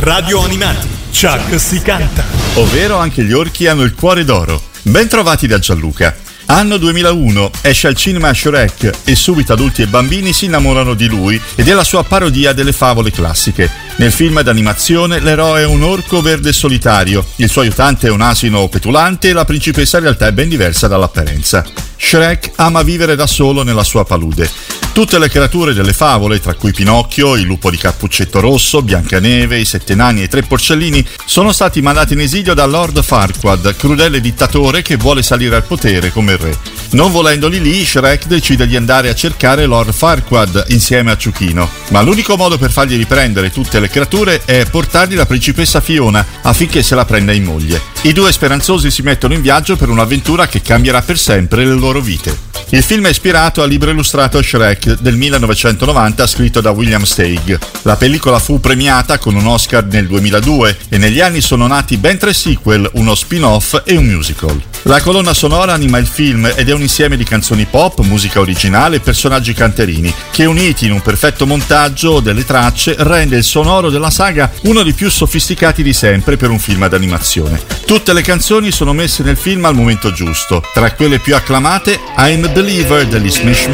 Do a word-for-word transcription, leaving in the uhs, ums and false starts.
Radio Animati, Chuck si canta. Ovvero anche gli orchi hanno il cuore d'oro. Ben trovati da Gianluca. Anno duemilauno, esce al cinema Shrek e subito adulti e bambini si innamorano di lui e della sua parodia delle favole classiche. Nel film d'animazione l'eroe è un orco verde solitario, il suo aiutante è un asino petulante e la principessa in realtà è ben diversa dall'apparenza. Shrek ama vivere da solo nella sua palude. Tutte le creature delle favole, tra cui Pinocchio, il lupo di Cappuccetto Rosso, Biancaneve, i sette nani e i tre porcellini, sono stati mandati in esilio da Lord Farquaad, crudele dittatore che vuole salire al potere come re. Non volendoli lì, Shrek decide di andare a cercare Lord Farquaad insieme a Ciuchino, ma l'unico modo per fargli riprendere tutte le creature è portargli la principessa Fiona affinché se la prenda in moglie. I due speranzosi si mettono in viaggio per un'avventura che cambierà per sempre le loro vite. Il film è ispirato al libro illustrato Shrek del millenovecentonovanta scritto da William Steig. La pellicola fu premiata con un Oscar nel duemiladue e negli anni sono nati ben tre sequel, uno spin-off e un musical. La colonna sonora anima il film ed è un insieme di canzoni pop, musica originale e personaggi canterini che, uniti in un perfetto montaggio delle tracce, rende il sonoro della saga uno dei più sofisticati di sempre per un film d'animazione. Tutte le canzoni sono messe nel film al momento giusto. Tra quelle più acclamate, I'm a Believer degli Smash